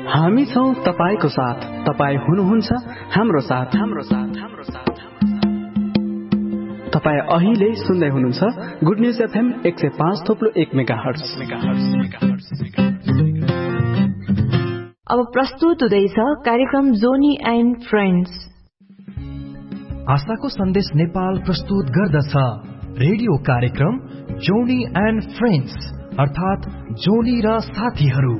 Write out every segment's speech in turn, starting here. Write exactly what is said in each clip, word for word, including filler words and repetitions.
हामी छौं तपाईको साथ, तपाई हुनुहुन्छ हाम्रो साथ, हाम्रो साथ, हाम्रो साथ। तपाई अहिले सुन्दै हुनुहुन्छ गुड न्यूज एफएम एक सय पाँच थोप्लो एक मेगाहर्ज। अब प्रस्तुत हुँदैछ कार्यक्रम जोनी एन्ड फ्रेन्ड्स। आशाको सन्देश नेपाल प्रस्तुत गर्दछ रेडियो कार्यक्रम जोनी एन्ड फ्रेन्ड्स, अर्थात जोनी र साथीहरू।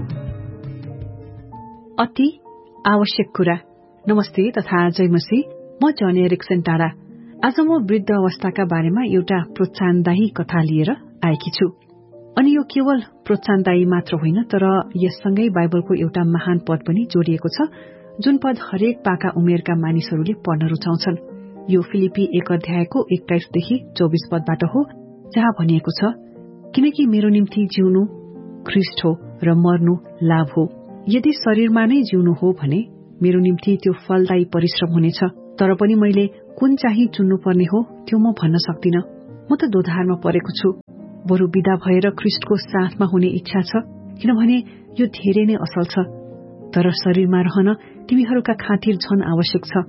अति आवश्यक कुरा। नमस्ते तथा जयमसी, म जनी एरिक्सन टाढा। आज म वृद्ध अवस्थाका बारेमा एउटा प्रोत्साहनदायी कथा लिएर आएकी छु। अनि यो केवल प्रोत्साहनदायी मात्र होइन, तर यससँगै बाइबलको एउटा महान पद पनि जोडिएको छ, जुन पद हरेक पाका उमेरका मानिसहरूले पढ्न रुचाउँछन्। यो फिलिपी एक अध्यायको एक्काइसदेखि चौबिस पदबाट हो, जहाँ भनिएको छ, किनकि मेरो निम्ति जिउनु ख्रीष्ट हो र मर्नु लाभ हो। यदि शरीरमा नै जिउनु हो भने मेरो निम्ति त्यो फलदायी परिश्रम हुनेछ, तर पनि मैले कुन चाहिँ चुन्नुपर्ने हो त्यो म भन्न सक्दिन। म त दोधारमा परेको छु। बरु विदा भएर ख्रीष्टको साथमा हुने इच्छा छ, किनभने यो धेरै नै असल छ। तर शरीरमा रहन तिमीहरूका खातिर झन आवश्यक छ।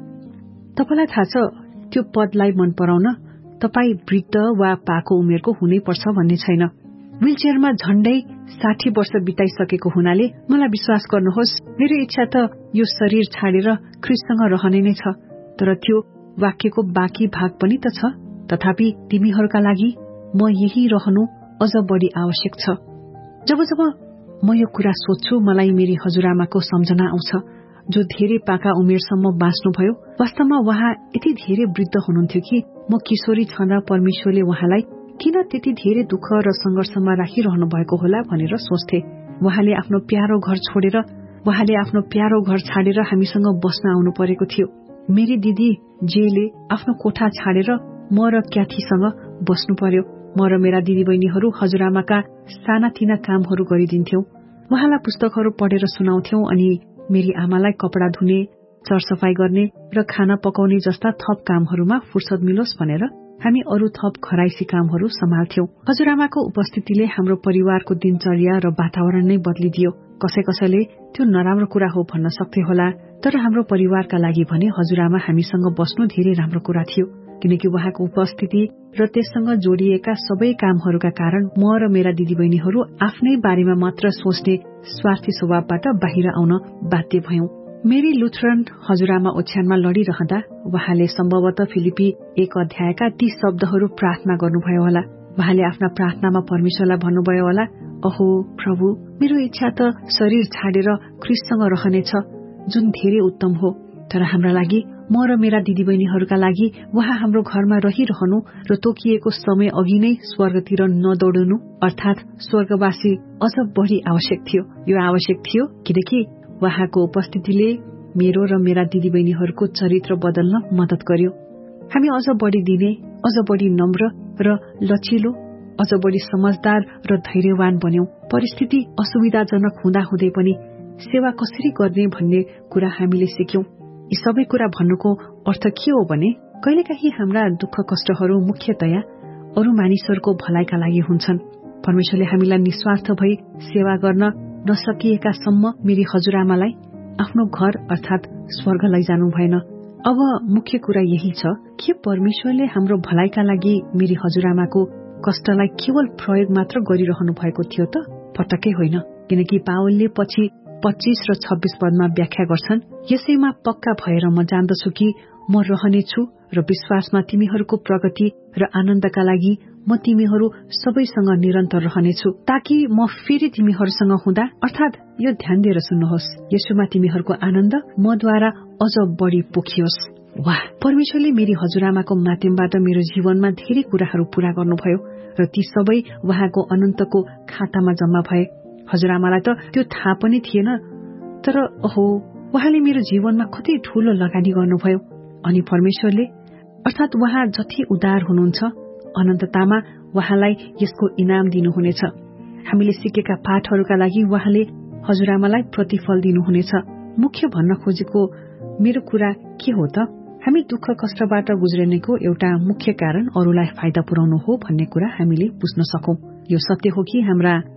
तपाईलाई थाहा छ, त्यो पदलाई मन पराउन तपाई वृद्ध वा पाको उमेरको हुनै पर्छ भन्ने छैन। व्हीलचेयरमा झण्डै साठी वर्ष बिताइसकेको हुनाले मलाई विश्वास गर्नुहोस्, मेरो इच्छा त यो शरीर छाडेर ख्रीष्टसँग रहने नै छ। तर त्यो वाक्यको बाँकी भाग पनि त छ, तथापि तिमीहरूका लागि म यही रहनु अझ बढी आवश्यक छ। जब जब म यो कुरा सोच्छु, मलाई मेरी हजुरआमाको सम्झना आउँछ, जो धेरै पाका उमेरसम्म बाँच्नुभयो। वास्तवमा उहाँ यति धेरै वृद्ध हुनुहुन्थ्यो कि म किशोरी छँदा परमेश्वरले उहाँलाई किन त्यति धेरै दुःख र संघर्षमा राखिरहनु भएको होला भनेर सोच्थे। उहाँले आफ्नो प्यारो घर छोडेर उहाँले आफ्नो प्यारो घर छाडेर हामीसँग बस्न आउनु परेको थियो। मेरी दिदी जेले आफ्नो कोठा छाडेर म र क्याथीसँग बस्नु पर्यो। म र मेरा दिदीबहिनीहरू हजुरआमाका सानातिना कामहरू गरिदिन्थ्यौं। उहाँलाई पुस्तकहरू पढेर सुनाउँथ्यौं अनि मेरी आमालाई कपडा धुने, सरसफाई गर्ने र खाना पकाउने जस्ता थप कामहरूमा फुर्सद मिलोस् भनेर हामी अरू थप खराइसी कामहरू सम्हाल्थ्यौं। हजुरआमाको उपस्थितिले हाम्रो परिवारको दिनचर्या र वातावरण नै बदलिदियो। कसै कसैले त्यो नराम्रो कुरा हो भन्न सक्थे होला, तर हाम्रो परिवारका लागि भने हजुरआमा हामीसँग बस्नु धेरै राम्रो कुरा थियो, किनकि उहाँको उपस्थिति र त्यससँग जोडिएका सबै कामहरूका कारण म र मेरा दिदीबहिनीहरू आफ्नै बारेमा मात्र सोच्ने स्वार्थी स्वभावबाट बाहिर आउन बाध्य भयौं। मेरी लुथरन हजुरआमा ओछ्यानमा लडिरहँदा उहाँले सम्भवतः फिलिपी एक अध्यायका ती शब्दहरू प्रार्थना गर्नुभयो होला। उहाँले आफ्ना प्रार्थनामा परमेश्वरलाई भन्नुभयो होला, अहो प्रभु, मेरो इच्छा त शरीर छाडेर ख्रीष्टसँग रहनेछ, जुन धेरै उत्तम हो। तर हाम्रा लागि, म र मेरा दिदीबहिनीहरूका लागि उहाँ हाम्रो घरमा रहिरहनु र तोकिएको समय अघि नै स्वर्गतिर नदौडनु, अर्थात स्वर्गवासी अझ बढी आवश्यक थियो। यो आवश्यक थियो किनकि उहाँको उपस्थितिले मेरो र मेरा दिदीबहिनीहरूको चरित्र बदल्न मद्दत गर्यो। हामी अझ बढी दिने, अझ बढी नम्र र लचिलो, अझ बढी समझदार र धैर्यवान बन्यौं। परिस्थिति असुविधाजनक हुँदाहुँदै पनि सेवा कसरी गर्ने भन्ने कुरा हामीले सिक्यौं। यी सबै कुरा भन्नुको अर्थ के हो भने, कहिलेकाहीँ हाम्रा दुःख कष्टहरू मुख्यतया अरू मानिसहरूको भलाइका लागि हुन्छन्। परमेश्वरले हामीलाई निस्वार्थ भई सेवा गर्न नसकिएकासम्म मेरी हजुरआमालाई आफ्नो घर अर्थात स्वर्ग लैजानु भएन। अब मुख्य कुरा यही छ, के परमेश्वरले हाम्रो भलाइका लागि मेरी हजुरआमाको कष्टलाई केवल प्रयोग मात्र गरिरहनु भएको थियो त? पटक्कै होइन, किनकि पावलले पछि पच्चीस र छब्बीस पदमा व्याख्या गर्छन्, यसैमा पक्का भएर म जान्दछु कि म रहनेछु र विश्वासमा तिमीहरूको प्रगति र आनन्दका लागि म तिमीहरू सबैसँग निरन्तर रहनेछु, ताकि म फेरि तिमीहरूसँग हुँदा, अर्थात यो ध्यान दिएर सुन्नुहोस्, यसोमा तिमीहरूको आनन्द मद्वारा अझ बढी पोखियोस्। वाह, परमेश्वरले मेरी हजुरआमाको माध्यमबाट मेरो जीवनमा धेरै कुराहरू पूरा गर्नुभयो र ती सबै उहाँको अनन्तको खातामा जम्मा भए। हजुरआमालाई त त्यो थाहा पनि थिएन, तर ओहो, उहाँले मेरो जीवनमा कति ठूलो लगानी गर्नुभयो। अनि परमेश्वरले, अर्थात उहाँ जति उदार हुनुहुन्छ, अनन्ततामा उहाँलाई यसको इनाम दिनुहुनेछ। हामीले सिकेका पाठहरूका लागि उहाँले हजुरआमालाई प्रतिफल दिनुहुनेछ। मुख्य भन्न खोजेको मेरो कुरा के हो त? हामी दुःख कष्टबाट गुज्रनेको एउटा मुख्य कारण अरूलाई फाइदा पुर्याउनु हो भन्ने कुरा हामीले बुझ्न सकौं। यो सत्य हो कि हाम्रा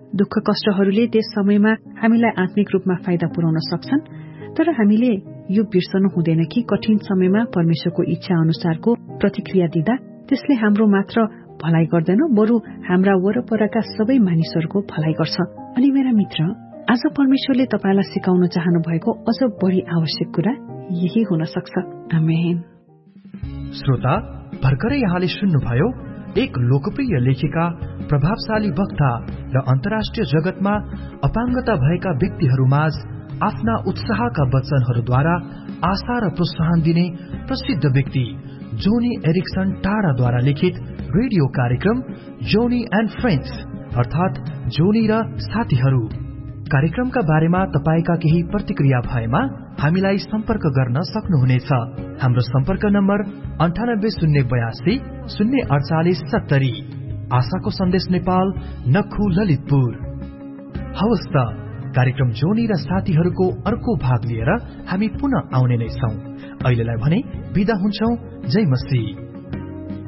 दुःख कष्टहरूले त्यस समयमा हामीलाई आत्मिक रूपमा फाइदा पुर्याउन सक्छन्, तर हामीले यो बिर्सनु हुँदैन कि कठिन समयमा परमेश्वरको इच्छा अनुसारको प्रतिक्रिया दिँदा त्यसले हाम्रो मात्र भलाइ गर्दैन, बरु हाम्रा वरपरका सबै मानिसहरूको भलाइ गर्छ। अनि मेरा मित्र, आज परमेश्वरले तपाईलाई सिकाउन चाहनु भएको अझ बढी आवश्यक कुरा यही हुन सक्छ। आमेन। श्रोता, भर्खरै यहाँले सुन्नुभयो एक लोकप्रिय लेखिका, प्रभावशाली वक्ता र अन्तर्राष्ट्रिय जगतमा अपाङ्गता भएका व्यक्तिहरूमाझ आफ्ना उत्साहका वचनहरूद्वारा आशा र प्रोत्साहन दिने प्रसिद्ध व्यक्ति जोनी एरिक्सन टाढाद्वारा लिखित रेडियो कार्यक्रम जोनी एन्ड फ्रेन्ड्स अर्थात जोनी र साथीहरू। कार्यक्रमका बारेमा तपाईका केही प्रतिक्रिया भएमा हामीलाई सम्पर्क गर्न सक्नुहुनेछ। हाम्रो सम्पर्क नम्बर अन्ठानब्बे शून्य बयासी शून्य अडचालिस सत्तरी। आशाको सन्देश नेपाल, नखु, ललितपुर। हवस् त, कार्यक्रम जोनी र साथीहरूको अर्को भाग लिएर हामी पुनः आउने नै छौं। अहिलेलाई भने बिदा हुन्छौं। जय मसीह।